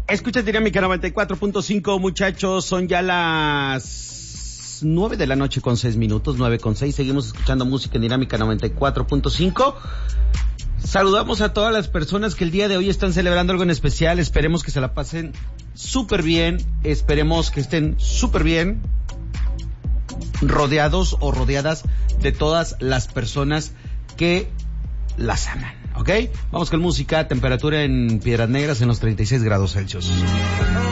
Escucha Dinámica 94.5, muchachos, son ya las 9 de la noche con 6 minutos, 9:06, seguimos escuchando música en Dinámica 94.5. Saludamos a todas las personas que el día de hoy están celebrando algo en especial, esperemos que se la pasen súper bien, esperemos que estén súper bien, rodeados o rodeadas de todas las personas que las aman. ¿Ok? Vamos con música, temperatura en Piedras Negras en los 36 grados Celsius.